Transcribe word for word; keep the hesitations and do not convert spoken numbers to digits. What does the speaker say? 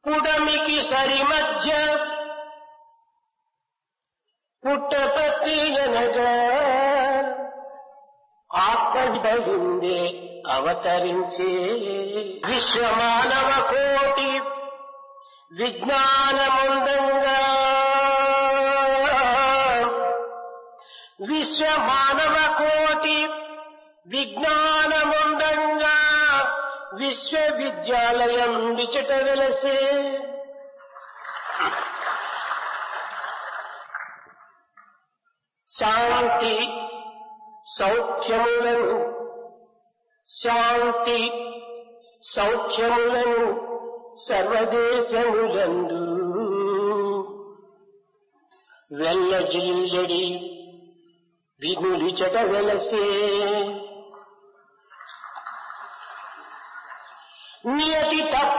పుడమికి సరి మధ్య పుట్టపత్తి అనగా ఆత్మవిందే అవతరించే విశ్వమానవ కోటి విజ్ఞానముందంగా విశ్వమానవ కోటి విజ్ఞానముందంగా విశ్వవిద్యాలయం విచట వెలసే శాంతి సౌఖ్యములను శాంతి సౌఖ్యములను సర్వదేశములందు వెల్లజిల్లడి వినులిచట వెలసే నియతి తప్ప